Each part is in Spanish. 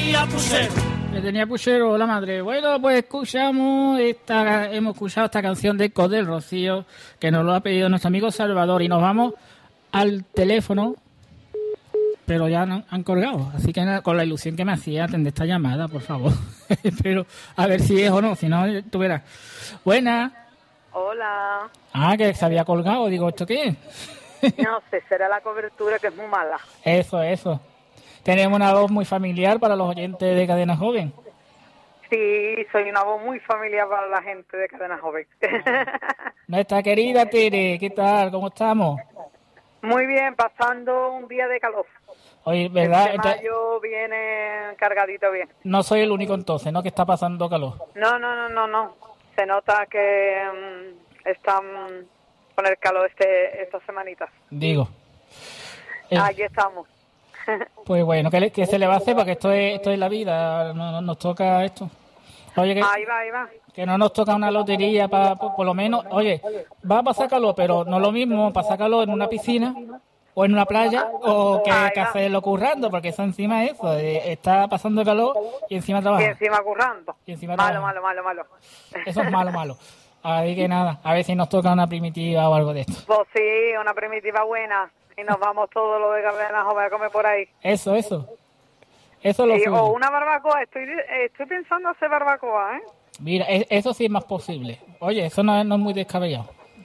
tenía puchero. Que tenía puchero, la madre. Bueno, pues hemos escuchado esta canción de Eco del Rocío, que nos lo ha pedido nuestro amigo Salvador, y nos vamos al teléfono, pero ya han colgado, así que con la ilusión que me hacía atender esta llamada, por favor. Pero a ver si es o no, si no, tú verás. Buena. Hola. Ah, que se había colgado, digo, ¿esto qué es? No sé, será la cobertura que es muy mala. Eso. Tenemos una voz muy familiar para los oyentes de Cadena Joven. Sí, soy una voz muy familiar para la gente de Cadena Joven. Nuestra querida Tere, ¿qué tal? ¿Cómo estamos? Muy bien, pasando un día de calor. Oye, ¿verdad? Mayo viene cargadito bien. No soy el único entonces, ¿no? Que está pasando calor. No. Se nota que están con el calor estas semanitas. Digo. Aquí estamos. Pues bueno, ¿qué se le va a hacer? Porque esto es la vida, no nos toca esto. Oye, Ahí va. Que no nos toca una lotería por lo menos. Oye, va a pasar calor, pero no lo mismo pasar calor en una piscina o en una playa o que hacerlo currando, porque eso encima es eso, está pasando calor y encima trabaja. Y encima currando. Malo. Eso es malo. Así que nada, a ver si nos toca una primitiva o algo de esto. Pues sí, una primitiva buena. Y nos vamos todos los de Cadena Joven a comer por ahí. Eso es lo suyo. O una barbacoa. Estoy pensando hacer barbacoa, ¿eh? Mira, eso sí es más posible. Oye, eso no es muy descabellado.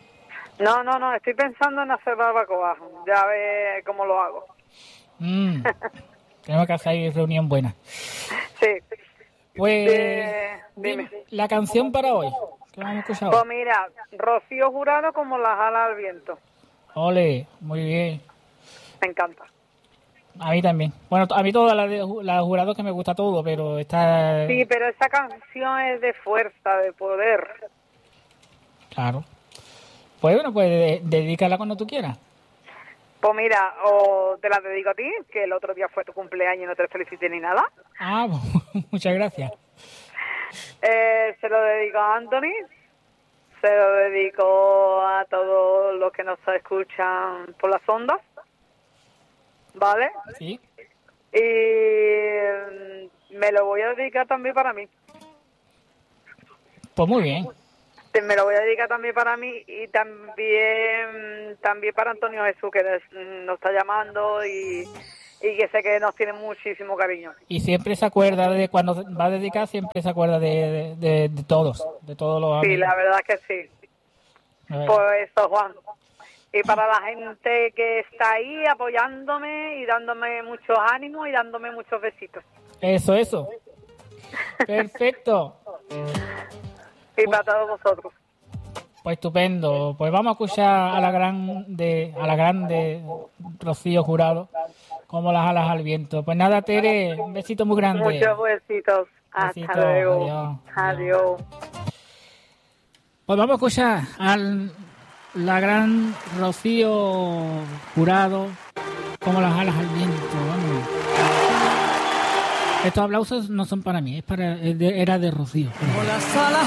No, estoy pensando en hacer barbacoa. Ya ve cómo lo hago. Tenemos que hacer reunión buena. Sí. Pues, dime. La canción para hoy, que vamos a escuchar. Pues mira, Rocío Jurado como las alas al viento. Ole, muy bien. Me encanta. A mí también. Bueno, a mí todas las jurados que me gusta todo, pero esta... Sí, pero esa canción es de fuerza, de poder. Claro. Pues bueno, pues dedícala cuando tú quieras. Pues mira, o te la dedico a ti, que el otro día fue tu cumpleaños y no te felicité ni nada. Ah, muchas gracias. Se lo dedico a Anthony. Se lo dedico a todos los que nos escuchan por las ondas, ¿vale? Sí. Y me lo voy a dedicar también para mí. Pues muy bien. Me lo voy a dedicar también para mí y también para Antonio Jesús, que nos está llamando y que sé que nos tiene muchísimo cariño. Y siempre se acuerda de cuando va a dedicar, siempre se acuerda de todos los amigos. Sí, la verdad es que sí. Pues eso, Juan. Y para la gente que está ahí apoyándome y dándome muchos ánimos y dándome muchos besitos. Eso. Perfecto. Y para todos vosotros. Pues estupendo. Pues vamos a escuchar a la grande Rocío Jurado, como las alas al viento. Pues nada, Tere, un besito muy grande. Muchos besitos. Hasta luego. Adiós. Pues vamos a escuchar a la gran Rocío Jurado, como las alas al viento. Vamos. Estos aplausos no son para mí, era de Rocío. Como las alas